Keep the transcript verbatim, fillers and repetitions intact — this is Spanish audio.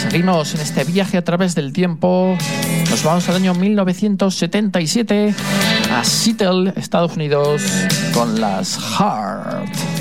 seguimos en este viaje a través del tiempo. Nos vamos al año mil novecientos setenta y siete a Seattle, Estados Unidos, con las Heart.